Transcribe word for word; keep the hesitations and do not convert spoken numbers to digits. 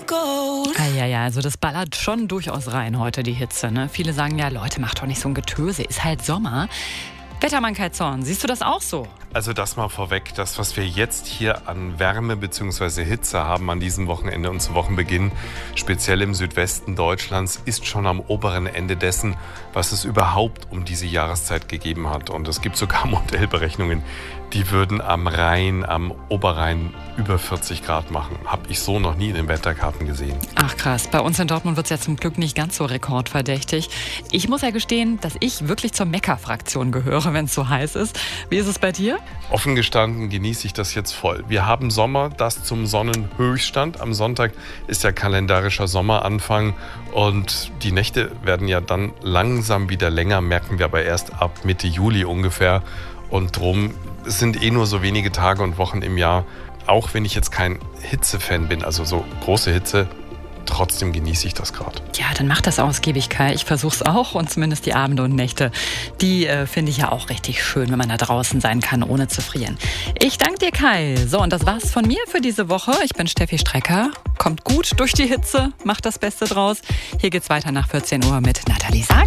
Ah, ja, ja, also das ballert schon durchaus rein heute, die Hitze. Ne? Viele sagen ja, Leute, macht doch nicht so ein Getöse, ist halt Sommer. Wettermann Kai Zorn, siehst du das auch so? Also das mal vorweg, das, was wir jetzt hier an Wärme bzw. Hitze haben an diesem Wochenende und zu Wochenbeginn, speziell im Südwesten Deutschlands, ist schon am oberen Ende dessen, was es überhaupt um diese Jahreszeit gegeben hat. Und es gibt sogar Modellberechnungen, die würden am Rhein, am Oberrhein über vierzig Grad machen. Habe ich so noch nie in den Wetterkarten gesehen. Ach krass, bei uns in Dortmund wird es ja zum Glück nicht ganz so rekordverdächtig. Ich muss ja gestehen, dass ich wirklich zur Meckerfraktion gehöre, wenn es so heiß ist. Wie ist es bei dir? Offen gestanden genieße ich das jetzt voll. Wir haben Sommer, das zum Sonnenhöchststand. Am Sonntag ist ja kalendarischer Sommeranfang und die Nächte werden ja dann langsam wieder länger, merken wir aber erst ab Mitte Juli ungefähr. Und drum, es sind eh nur so wenige Tage und Wochen im Jahr. Auch wenn ich jetzt kein Hitzefan bin, also so große Hitze, trotzdem genieße ich das gerade. Ja, dann mach das ausgiebig, Kai. Ich versuch's auch und zumindest die Abende und Nächte, die äh, finde ich ja auch richtig schön, wenn man da draußen sein kann, ohne zu frieren. Ich danke dir, Kai. So, und das war's von mir für diese Woche. Ich bin Steffi Strecker. Kommt gut durch die Hitze, macht das Beste draus. Hier geht's weiter nach vierzehn Uhr mit Nathalie Sarg.